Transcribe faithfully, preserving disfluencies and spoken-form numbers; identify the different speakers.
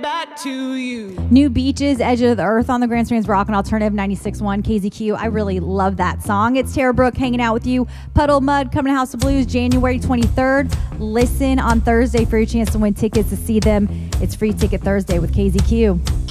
Speaker 1: back to you.
Speaker 2: New Beaches, Edge of the Earth on the Grand Strands Rock and Alternative ninety-six point one K Z Q. I really love that song. It's Tara Brooke hanging out with you. Puddle Mud coming to House of Blues January twenty-third. Listen on Thursday for your chance to win tickets to see them. It's Free Ticket Thursday with K Z Q.